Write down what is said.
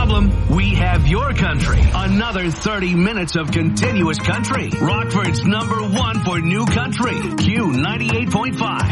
problem, we have your country. Another 30 minutes of continuous country. Rockford's #1 for new country. Q 98.5.